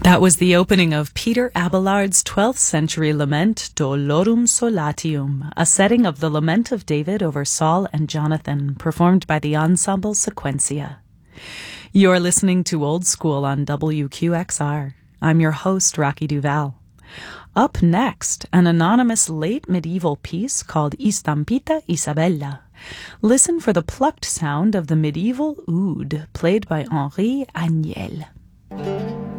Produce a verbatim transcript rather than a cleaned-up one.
That was the opening of Peter Abelard's twelfth century lament, Dolorum Solatium, a setting of the Lament of David over Saul and Jonathan, performed by the ensemble Sequentia. You're listening to Old School on W Q X R. I'm your host, Rocky Duval. Up next, an anonymous late medieval piece called Istampita Isabella. Listen for the plucked sound of the medieval oud, played by Henri Agnel.